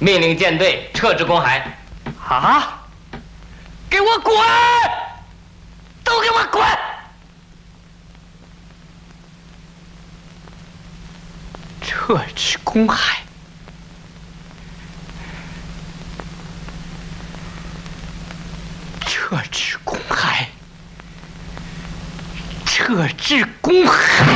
命令舰队撤至公海。 啊！给我滚！都给我滚！撤至公海。撤至公海。撤至公海。